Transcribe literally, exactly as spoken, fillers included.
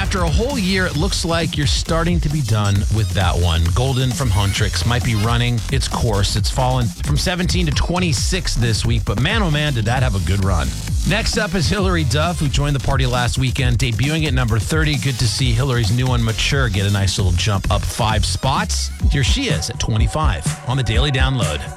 after a whole year, it looks like you're starting to be done with that one. Golden from Huntrix might be running its course. It's fallen from seventeen to twenty-six this week, but man, oh man, did that have a good run. Next up is Hilary Duff, who joined the party last weekend, debuting at number thirty. Good to see Hilary's new one, Mature, get a nice little jump up five spots. Here she is at twenty-five on the Daily Download.